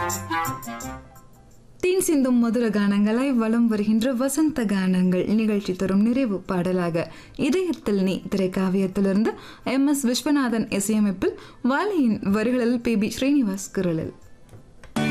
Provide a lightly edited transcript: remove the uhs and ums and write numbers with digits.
தீன் சிந்தும் மதுர கானங்களாய் வலம் வருகின்ற வசந்த கானங்கள் நிகழ்ச்சி தரும் நிறைவு பாடலாக இதயத்தில் நீ திரைக்காவியத்திலிருந்து MS விஸ்வநாதன் இசையமைப்பில் வாலியின் வரிகளில் PB ஸ்ரீனிவாஸ் குரலில்